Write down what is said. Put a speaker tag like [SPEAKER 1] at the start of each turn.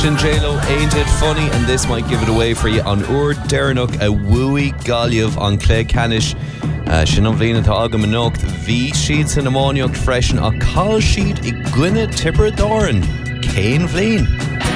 [SPEAKER 1] J-Lo, Ain't It Funny? And this might give it away for you on Ur Dernuk, a wooey Galliv on Clay Canish. Sin an bhliana tá agam an nocht, bhí siad san amóneocht freisin a call siad I gcuine tipper doran. Céin bhliain.